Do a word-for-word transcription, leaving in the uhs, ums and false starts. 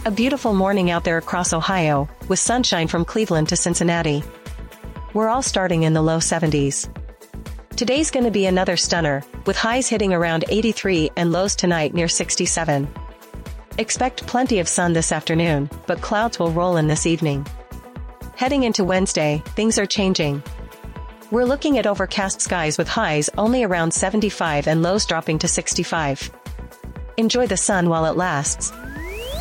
A beautiful morning out there across Ohio, with sunshine from Cleveland to Cincinnati. We're all starting in the low seventies. Today's gonna be another stunner, with highs hitting around eighty-three and lows tonight near sixty-seven. Expect plenty of sun this afternoon, but clouds will roll in this evening. Heading into Wednesday, things are changing. We're looking at overcast skies with highs only around seventy-five and lows dropping to sixty-five. Enjoy the sun while it lasts.